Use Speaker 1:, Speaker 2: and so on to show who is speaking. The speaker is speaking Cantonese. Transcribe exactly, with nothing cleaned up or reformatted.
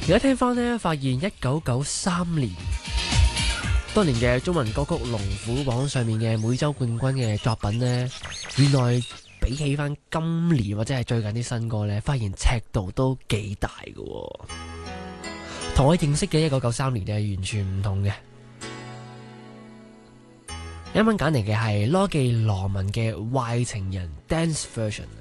Speaker 1: 而家聽翻呢，發現一九九三年當年嘅中文歌曲龍虎榜上面嘅每周冠軍嘅作品呢，原來比起翻今年或者係最近啲新歌呢，發現尺度都幾大嘅，同我認識嘅一九九三年係完全唔同嘅。啱啱揀嚟嘅係羅記羅文嘅《壞情人》Dance Version。